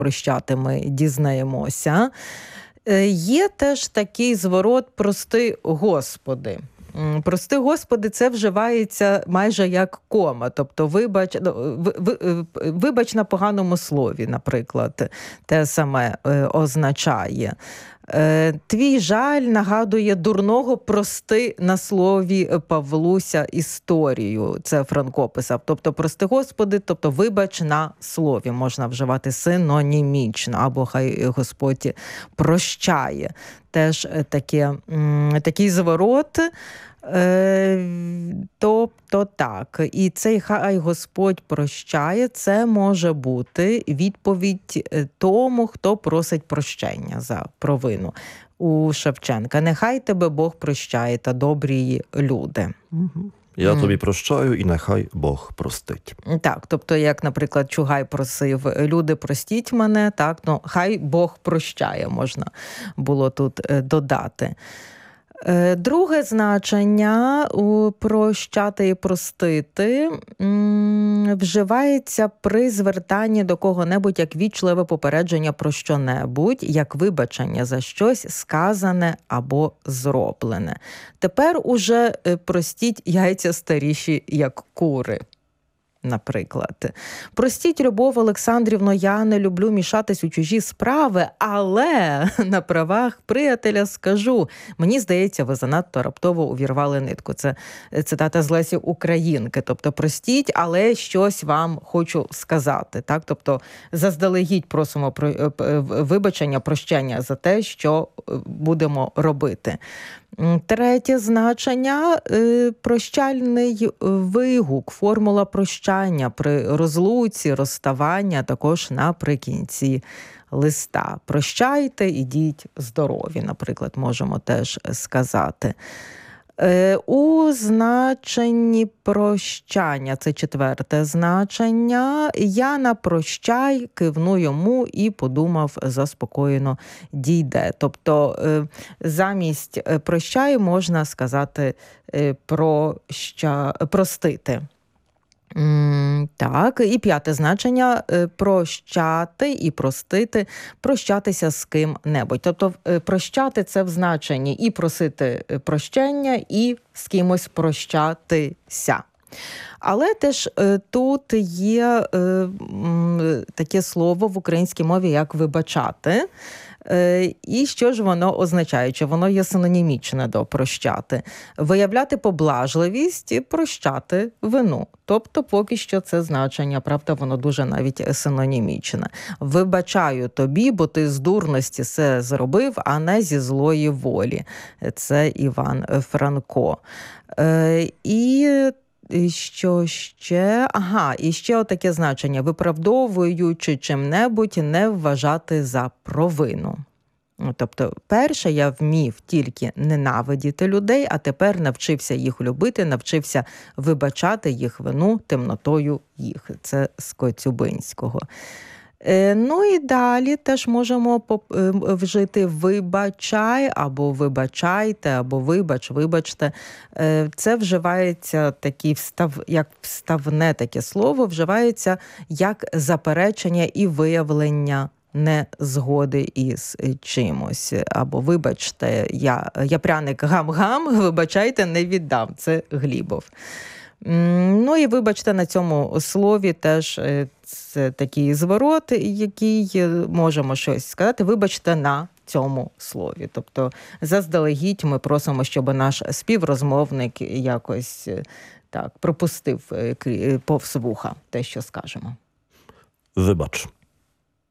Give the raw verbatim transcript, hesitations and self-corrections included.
прощати ми дізнаємося. Є теж такий зворот «прости, Господи». «Прости, Господи» – це вживається майже як кома, тобто вибач, вибач на поганому слові, наприклад, те саме означає. Твій жаль нагадує дурного «прости» на слові Павлуся історію. Це Франко писав. Тобто «прости, Господи», тобто вибач на слові. Можна вживати синонімічно, або хай Господь прощає. Теж таке, такий зворот. Тобто так, і цей «хай Господь прощає» – це може бути відповідь тому, хто просить прощення за провину. У Шевченка «Нехай тебе Бог прощає та добрі люди». Угу. Я тобі прощаю, і нехай Бог простить. Так, тобто, як, наприклад, Чугай просив «люди, простіть мене», так, ну, «хай Бог прощає» можна було тут додати. Друге значення у «прощати» і «простити» вживається при звертанні до кого-небудь як вічливе попередження про що-небудь, як вибачення за щось сказане або зроблене. Тепер уже простіть яйця старіші, як кури. Наприклад. «Простіть, Любов Олександрівно, я не люблю мішатись у чужі справи, але на правах приятеля скажу, мені здається, ви занадто раптово увірвали нитку». Це цитата з Лесі Українки. Тобто «простіть, але щось вам хочу сказати». Так? Тобто заздалегідь просимо про вибачення, прощення за те, що будемо робити. Третє значення – прощальний вигук, формула прощання при розлуці, розставання, також наприкінці листа. «Прощайте, ідіть здорові», наприклад, можемо теж сказати. У значенні прощання, це четверте значення, я на прощай кивну йому і подумав заспокоєно дійде. Тобто замість прощай можна сказати проща, простити. Так, і п'яте значення – прощати і простити, прощатися з ким-небудь. Тобто прощати – це в значенні і просити прощення, і з кимось прощатися. Але теж тут є таке слово в українській мові, як «вибачати». І що ж воно означає? Чи воно є синонімічне до «прощати»? Виявляти поблажливість і прощати вину. Тобто поки що це значення, правда, воно дуже навіть синонімічне. «Вибачаю тобі, бо ти з дурності все зробив, а не зі злої волі». Це Іван Франко. І що ще? Ага, і ще отаке значення. Виправдовуючи чим-небудь, не вважати за провину. Тобто, перше, я вмів тільки ненавидіти людей, а тепер навчився їх любити, навчився вибачати їх вину темнотою їх. Це з Коцюбинського. Ну і далі теж можемо вжити «вибачай» або «вибачайте», або «вибач», «вибачте». Це вживається такі встав, як вставне таке слово, вживається як заперечення і виявлення незгоди із чимось. Або «вибачте, я, я пряник гам-гам, вибачайте, не віддам». Це Глібов. Ну і вибачте, на цьому слові теж це такий зворот, який можемо щось сказати. Вибачте на цьому слові. Тобто заздалегідь ми просимо, щоб наш співрозмовник якось так пропустив повз вуха те, що скажемо. Вибач.